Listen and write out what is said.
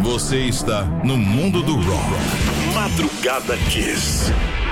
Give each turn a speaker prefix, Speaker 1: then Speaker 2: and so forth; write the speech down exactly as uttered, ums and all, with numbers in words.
Speaker 1: Você está no mundo do rock.
Speaker 2: Madrugada Kiss.